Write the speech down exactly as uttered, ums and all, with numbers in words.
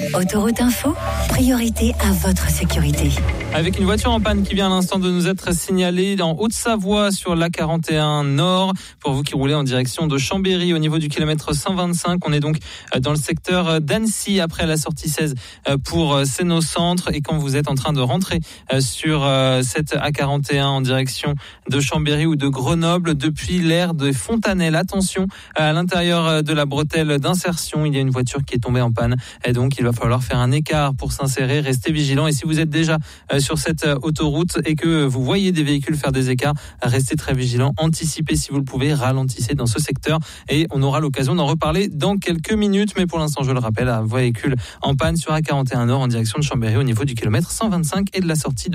Autoroute Info, priorité à votre sécurité. Avec une voiture en panne qui vient à l'instant de nous être signalée en Haute-Savoie sur l'A quarante et un Nord. Pour vous qui roulez en direction de Chambéry au niveau du kilomètre cent vingt-cinq, on est donc dans le secteur d'Annecy après la sortie seize pour Sénaux-Centre. Et quand vous êtes en train de rentrer sur cette A quarante et un en direction de Chambéry ou de Grenoble depuis l'aire de Fontanelle, attention à l'intérieur de la bretelle d'insertion, il y a une voiture qui est tombée en panne. Et donc il va falloir faire un écart pour s'insérer, restez vigilants. Et si vous êtes déjà sur cette autoroute et que vous voyez des véhicules faire des écarts, restez très vigilants, anticipez si vous le pouvez, ralentissez dans ce secteur et on aura l'occasion d'en reparler dans quelques minutes. Mais pour l'instant, je le rappelle, un véhicule en panne sur A quarante et un Nord en direction de Chambéry au niveau du kilomètre cent vingt-cinq et de la sortie de